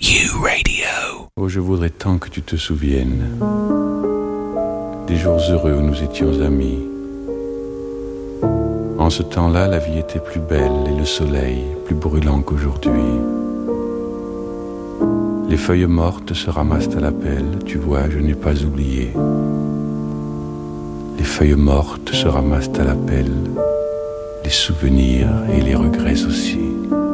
Oh, je voudrais tant que tu te souviennes des jours heureux où nous étions amis. En ce temps-là, la vie était plus belle et le soleil plus brûlant qu'aujourd'hui. Les feuilles mortes se ramassent à la pelle, tu vois, je n'ai pas oublié. Les feuilles mortes se ramassent à la pelle, les souvenirs et les regrets aussi.